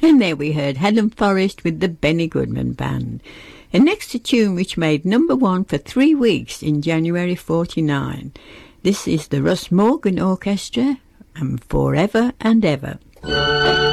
And there we heard Helen Forrest with the Benny Goodman Band. And next a tune which made number 1 for 3 weeks in January 49. This is the Russ Morgan Orchestra and Forever and Ever.